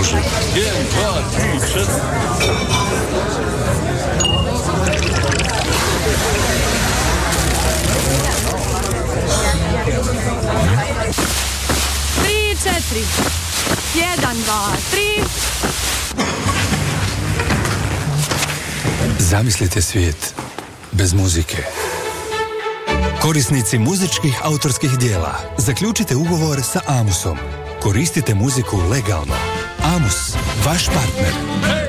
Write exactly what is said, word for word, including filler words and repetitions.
može. Jedan, dva, tri, četiri. Tri, četiri. Jedan, dva, tri. Zamislite svijet bez muzike. Korisnici muzičkih autorskih dijela, zaključite ugovor sa Amusom. Koristite muziku legalno. Amus, vaš partner.